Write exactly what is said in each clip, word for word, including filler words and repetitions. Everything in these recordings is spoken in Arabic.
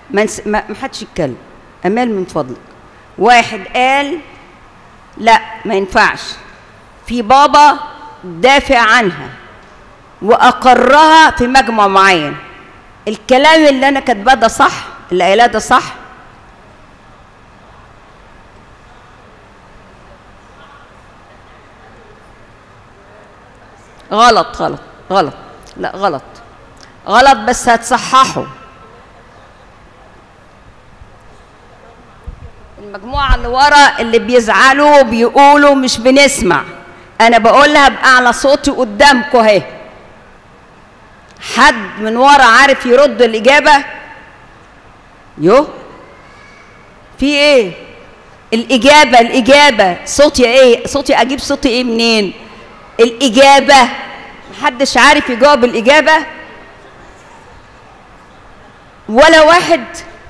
ما حدش يتكلم. امال من فضلك. واحد قال لا ما ينفعش، في بابا دافع عنها واقرها في مجمع معين. الكلام اللي انا كاتباه ده صح؟ اللي قايلاه ده صح؟ غلط غلط غلط. لا غلط غلط، بس هتصححوا. المجموعة اللي ورا اللي بيزعلوا وبيقولوا مش بنسمع، أنا بقولها بأعلى صوتي قدامكم أهي. حد من ورا عارف يرد الإجابة؟ يو في إيه؟ الإجابة الإجابة صوتي إيه؟ صوتي أجيب صوتي إيه منين؟ الإجابة محدش عارف يجاوب الإجابة ولا واحد.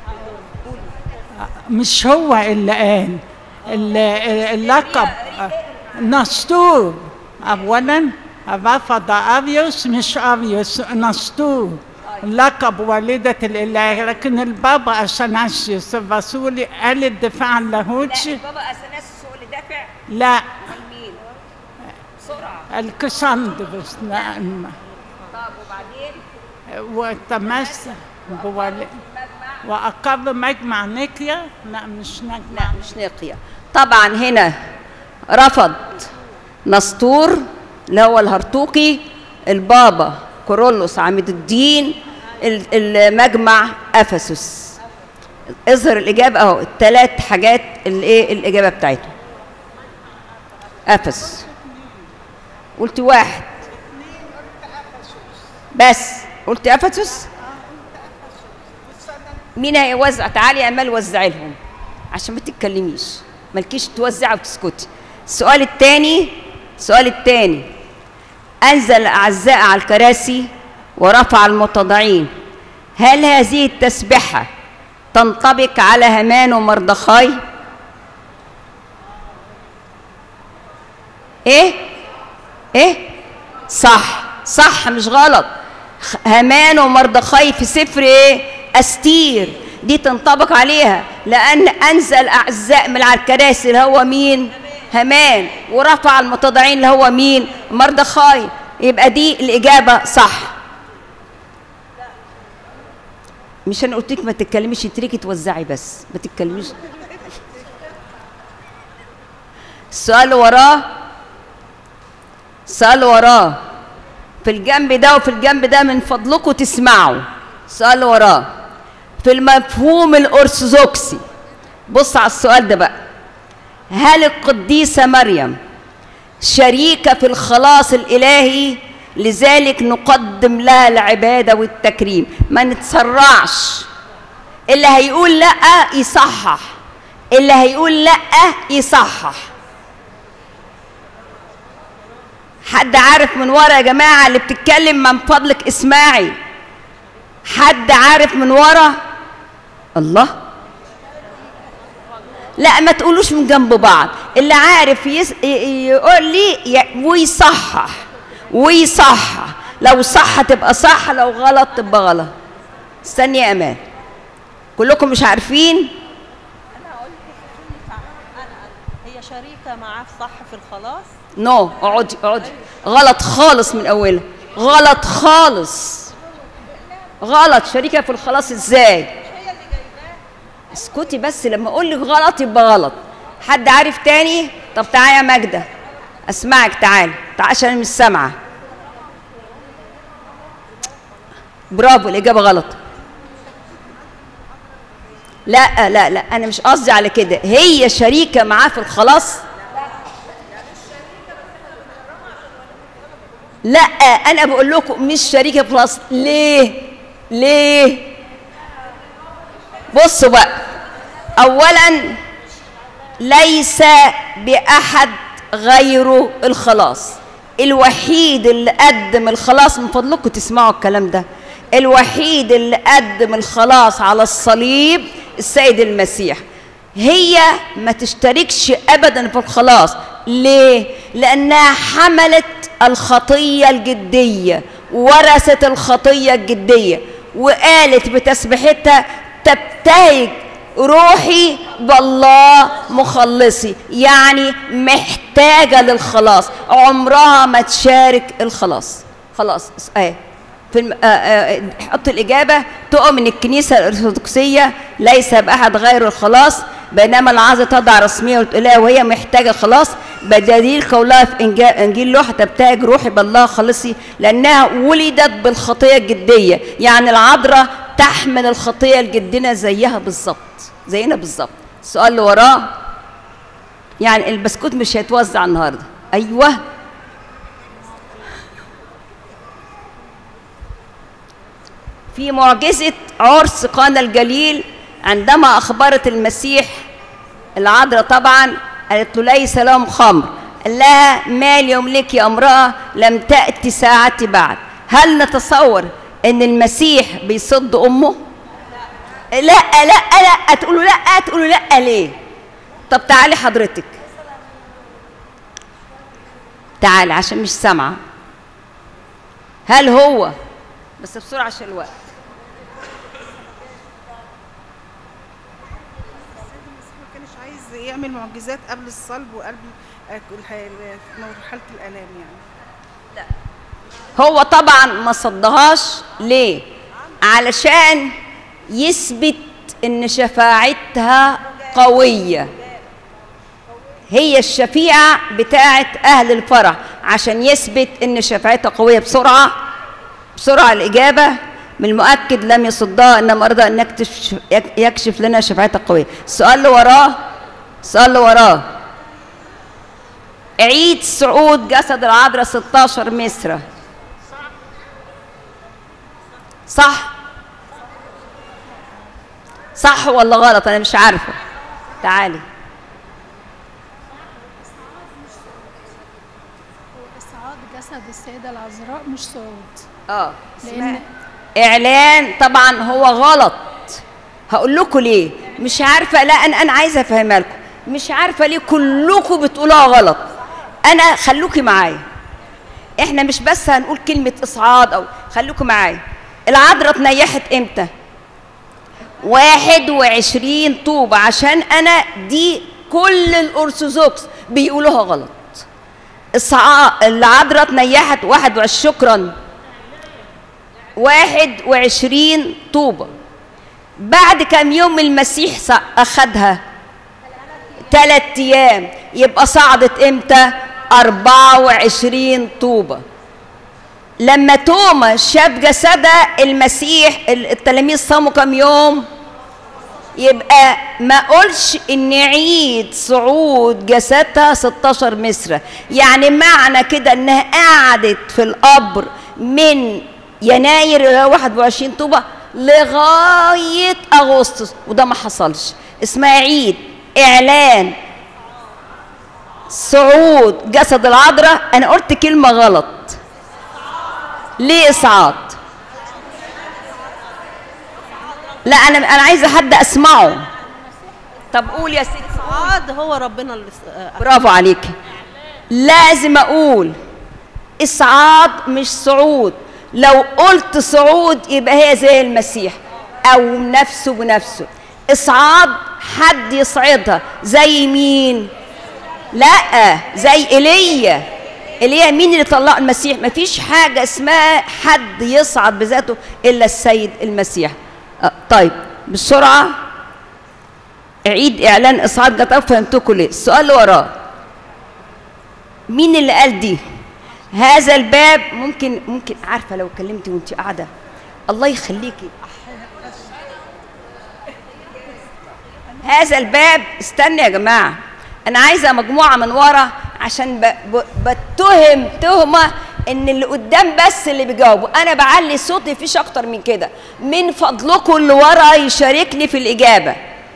مش هو اللي قال اللقب نسطور. أولا رفض أريوس، مش أريوس، نسطور لقب والدة الإله. لكن البابا أثناسيوس الرسولي قال الدفاع عن اللاهوتي. لا البابا أثناسيوس هو اللي دافع؟ لا مين؟ بسرعة. الكسندروس. نعم. طب وبعدين؟ وتمسك بوالد وأقر مجمع نيقيا. لا مش نجمع، لا مش نيقيا. طبعا هنا رفض نسطور اللي هو الهرطوقي، البابا كورولوس عميد الدين، المجمع أفسس. اظهر الإجابة أهو، الثلاث حاجات اللي إيه الإجابة بتاعتهم. أفسس قلت واحد بس، قلت أفسس. مين هيوزع؟ تعالي يا امال وزعي لهم عشان ما تتكلميش، مالكيش توزعي وتسكتي. السؤال الثاني، السؤال الثاني، انزل الاعزاء على الكراسي ورفع المتضعين، هل هذه التسبحه تنطبق على هامان ومردخاي؟ ايه ايه صح صح مش غلط. هامان ومردخاي في سفر ايه؟ أستير، دي تنطبق عليها، لأن أنزل أعزاء من على الكراسي اللي هو مين؟ هامان، ورفع المتضعين اللي هو مين؟ مردخاي. يبقى دي الإجابة صح. مش أنا قلت لك ما تتكلميش، تريكي توزعي بس ما تتكلميش. السؤال وراه، السؤال وراه في الجنب ده وفي الجنب ده، من فضلكم تسمعوا. السؤال وراه في المفهوم الأرثوذكسي. بص على السؤال ده بقى، هل القديسة مريم شريكة في الخلاص الإلهي؟ لذلك نقدم لها العبادة والتكريم. ما نتسرعش، اللي هيقول لأ يصحح، اللي هيقول لأ يصحح. حد عارف من ورا يا جماعة اللي بتتكلم؟ من فضلك اسمعي. حد عارف من ورا؟ الله، لا ما تقولوش من جنب بعض. اللي عارف يس... يقول لي ويصحح ويصحح. لو صح تبقى صح، لو غلط تبقى غلط. استني يا امان، كلكم مش عارفين. انا قلت انا هي شريكه معاه في صح في الخلاص. نو no. اقعدي اقعدي. غلط خالص من اولها، غلط خالص، غلط. شريكه في الخلاص ازاي؟ اسكتي بس، لما اقول لك غلط يبقى غلط. حد عارف تاني؟ طب تعالي يا ماجده اسمعك، تعالي تعالي عشان مش سامعه. برافو، الاجابه غلط. لا لا لا انا مش قصدي على كده. هي شريكه معاه في الخلاص؟ لا انا بقول لكم مش شريكه في الخلاص. ليه؟ ليه؟ بصوا بقى، اولا ليس باحد غيره الخلاص. الوحيد اللي قدم الخلاص، من فضلكم تسمعوا الكلام ده، الوحيد اللي قدم الخلاص على الصليب السيد المسيح. هي ما تشتركش ابدا في الخلاص. ليه؟ لانها حملت الخطيه الجديه، ورثت الخطيه الجديه، وقالت بتسبيحتها تبتهج روحي بالله مخلصي، يعني محتاجة للخلاص، عمرها ما تشارك الخلاص. خلاص ايه في الم... آه آه حط الإجابة. تؤمن الكنيسة الأرثوذكسية ليس بأحد غير الخلاص، بينما العذراء تضع رسمية وتقولها وهي محتاجة خلاص، بدليل قولها في إنجيل, إنجيل لوحة تبتهج روحي بالله خلصي، لأنها ولدت بالخطية الجدية. يعني العذراء تحمل الخطية الجدية زيها بالظبط، زينا بالظبط. السؤال اللي وراه، يعني البسكوت مش هيتوزع النهارده. أيوه في معجزة عرس قانا الجليل عندما أخبرت المسيح العذراء طبعا قالت له ليس لهم خمر، قال لها ما اليوم لك يا امرأة لم تأتي ساعتي بعد. هل نتصور ان المسيح بيصد امه؟ لا لا لا تقولوا لا تقولوا لا ليه؟ طب تعالي حضرتك تعالي عشان مش سامعة. هل هو بس بسرعة عشان الوقت. يعمل معجزات قبل الصلب وقبل مرحلة الآلام يعني؟ لا هو طبعا ما صدهاش. ليه؟ علشان يثبت ان شفاعتها قوية، هي الشفيعة بتاعت اهل الفرح، عشان يثبت ان شفاعتها قوية. بسرعة بسرعة الإجابة. من المؤكد لم يصدها، انما ارضى ان يكشف, يكشف لنا شفاعتها القوية. السؤال اللي وراه السؤال اللي وراه عيد صعود جسد العذراء ستاشر مصرة، صح؟ صح ولا غلط؟ انا مش عارفه. تعالي. إصعاد جسد السيدة العذراء مش صعود. اه لأن اعلان طبعا هو غلط. هقول لكم ليه. مش عارفه. لا انا انا عايزه افهمها لكم. مش عارفه ليه كلكم بتقولوها غلط. انا خلوكي معايا، احنا مش بس هنقول كلمه اصعاد او خلوكي معايا. العذراء اتنيحت امتى؟ واحد وعشرين طوبة، عشان انا دي كل الارثوذكس بيقولوها غلط. العذراء اتنيحت واحد وعشرين شكرا واحد وعشرين طوبة. بعد كم يوم المسيح اخدها؟ ثلاث ايام. يبقى صعدت امتى؟ أربعة وعشرين طوبة. لما توما شاف جسدها المسيح التلاميذ صاموا كم يوم؟ يبقى ما اقولش ان عيد صعود جسدها ستاشر مصرة، يعني معنى كده انها قعدت في القبر من يناير الى واحد وعشرين طوبة لغاية اغسطس، وده ما حصلش. اسمها عيد اعلان صعود جسد العذراء. انا قلت كلمة غلط. ليه اصعاد؟ لا انا انا عايزه حد اسمعه. طب قول يا ستي. اصعاد هو ربنا اللي برافو عليكي. لازم اقول اصعاد مش صعود. لو قلت صعود يبقى هي زي المسيح او نفسه بنفسه. اصعاد حد يصعدها زي مين؟ لا زي ايليا. ايليا مين اللي طلع المسيح؟ مفيش حاجه اسمها حد يصعد بذاته الا السيد المسيح. أه طيب بسرعه عيد اعلان اصعاد جسد. فهمتكم ليه؟ السؤال اللي وراه مين اللي قال دي؟ هذا الباب ممكن ممكن عارفه لو كلمتي وانت قاعده الله يخليكي. هذا الباب استنى يا جماعه، انا عايزه مجموعه من ورا عشان بتهم تهمه ان اللي قدام بس اللي بيجاوبوا. انا بعلي صوتي مفيش اكتر من كده. من فضلكم اللي ورا يشاركني في الاجابه.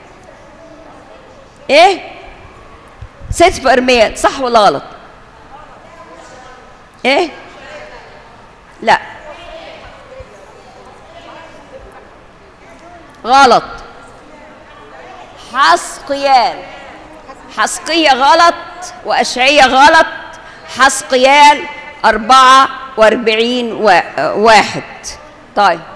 ايه؟ ست في ارميا صح ولا غلط؟ ايه؟ لا غلط. حسقيال. حسقية غلط وأشعية غلط. حسقيال أربعة وأربعين واحد. طيب